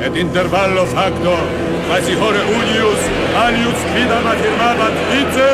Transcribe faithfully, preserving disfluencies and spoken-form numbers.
et intervallo facto, quasi hore unius, alius quidam affirmabant vice,